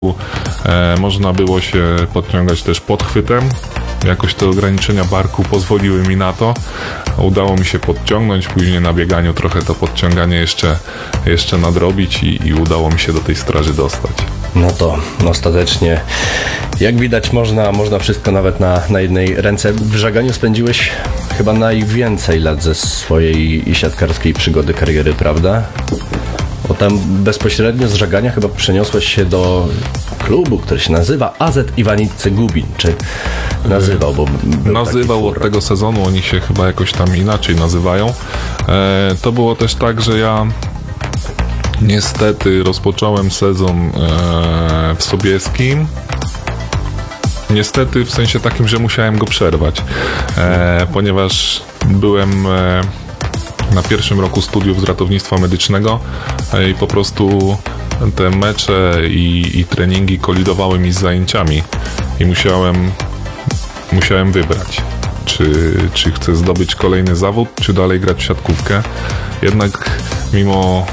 Można było się podciągać też podchwytem. Jakoś te ograniczenia barku pozwoliły mi na to. Udało mi się podciągnąć, później na bieganiu trochę to podciąganie jeszcze nadrobić i udało mi się do tej straży dostać. No to ostatecznie, jak widać, można wszystko nawet na jednej ręce. W żaganiu spędziłeś chyba najwięcej lat ze swojej siatkarskiej przygody, kariery, prawda? Bo tam bezpośrednio z żagania chyba przeniosłeś się do klubu, który się nazywa AZ Iwanice Gubin. Czy nazywał? Bo nazywał od tego sezonu, oni się chyba jakoś tam inaczej nazywają. To było też tak, że ja niestety rozpocząłem sezon w Sobieskim. Niestety w sensie takim, że musiałem go przerwać, ponieważ byłem na pierwszym roku studiów z ratownictwa medycznego i po prostu te mecze i treningi kolidowały mi z zajęciami i musiałem wybrać, czy chcę zdobyć kolejny zawód, czy dalej grać w siatkówkę. Jednak mimo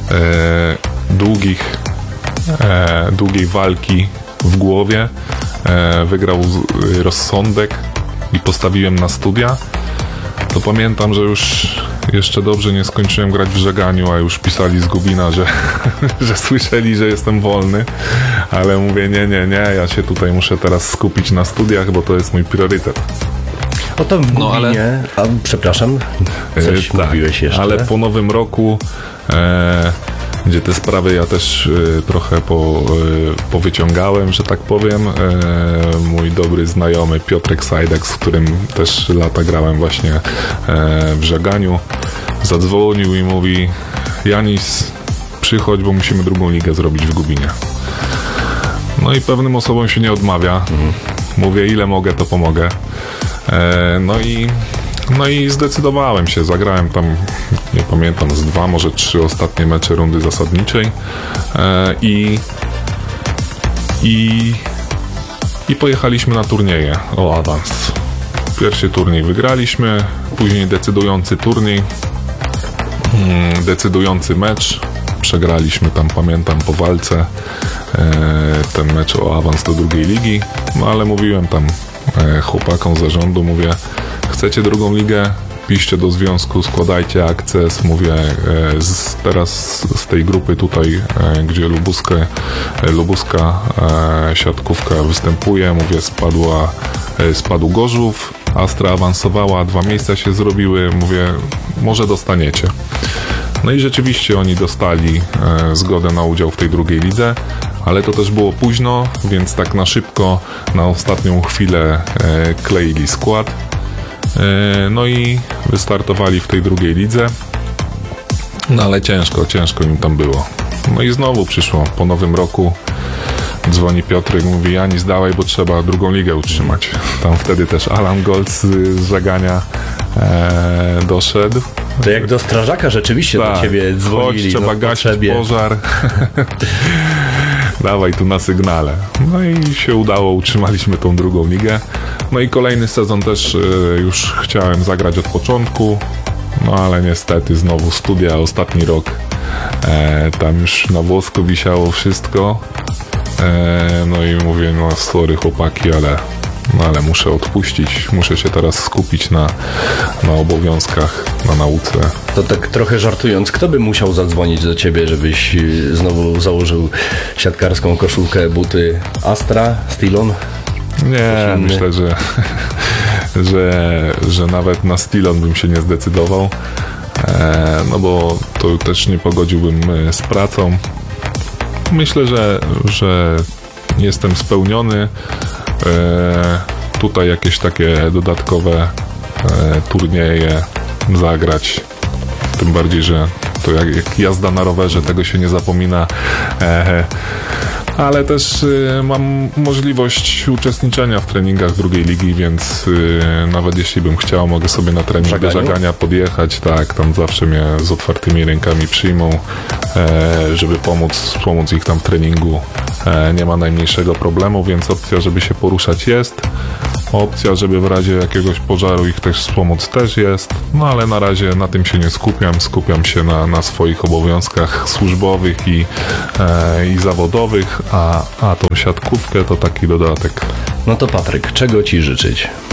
długiej walki w głowie wygrał rozsądek i postawiłem na studia. To pamiętam, że już jeszcze dobrze nie skończyłem grać w żaganiu, a już pisali z Gubina, że słyszeli, że jestem wolny, ale mówię nie, ja się tutaj muszę teraz skupić na studiach, bo to jest mój priorytet. O to w Gubinie, przepraszam, coś mówiłeś jeszcze. Ale po nowym roku, gdzie te sprawy ja też trochę powyciągałem, że tak powiem, mój dobry znajomy Piotrek Sajdek, z którym też lata grałem właśnie w żaganiu, zadzwonił i mówi: Janis, przychodź, bo musimy drugą ligę zrobić w Gubinie. No i pewnym osobom się nie odmawia. Mówię, ile mogę, to pomogę. No i zdecydowałem się, zagrałem tam, nie pamiętam, z 2, może 3 ostatnie mecze rundy zasadniczej i pojechaliśmy na turnieje o awans. Pierwszy turniej wygraliśmy, później decydujący turniej, decydujący mecz, przegraliśmy tam, pamiętam, po walce ten mecz o awans do drugiej ligi, no ale mówiłem tam chłopakom z zarządu, mówię, chcecie drugą ligę, piszcie do związku, składajcie akces, mówię, teraz z tej grupy tutaj, gdzie lubuska siatkówka występuje, mówię, spadł Gorzów, Astra awansowała, 2 miejsca się zrobiły, mówię, może dostaniecie. No i rzeczywiście oni dostali zgodę na udział w tej drugiej lidze, ale to też było późno, więc tak na szybko, na ostatnią chwilę kleili skład. No i wystartowali w tej drugiej lidze, no ale ciężko im tam było. No i znowu przyszło po nowym roku, dzwoni Piotrek, mówi: Janis, dawaj, bo trzeba drugą ligę utrzymać. Tam wtedy też Alan Gold z żagania doszedł. To jak do strażaka rzeczywiście do ciebie dzwonili. Chodź, trzeba gasić pożar. Dawaj tu na sygnale. No i się udało, utrzymaliśmy tą drugą ligę. No i kolejny sezon też już chciałem zagrać od początku, no ale niestety znowu studia, ostatni rok. Tam już na włosku wisiało wszystko. No i mówię, no sorry chłopaki, ale muszę odpuścić, muszę się teraz skupić na obowiązkach, na nauce. To tak trochę żartując, kto by musiał zadzwonić do ciebie, żebyś znowu założył siatkarską koszulkę, buty Astra, Stilon? Nie, myślę, że nawet na Stilon bym się nie zdecydował, no bo to też nie pogodziłbym z pracą. Myślę, że jestem spełniony. Tutaj jakieś takie dodatkowe turnieje zagrać, tym bardziej, że to jak jazda na rowerze, tego się nie zapomina, ale też mam możliwość uczestniczenia w treningach drugiej ligi, więc nawet jeśli bym chciał, mogę sobie na trening do żagania podjechać, tak, tam zawsze mnie z otwartymi rękami przyjmą, żeby pomóc ich tam w treningu, nie ma najmniejszego problemu, więc opcja, żeby się poruszać jest. Opcja, żeby w razie jakiegoś pożaru ich też wspomóc też jest, no ale na razie na tym się nie skupiam się na swoich obowiązkach służbowych i zawodowych, a tą siatkówkę to taki dodatek. No to Patryk, czego Ci życzyć?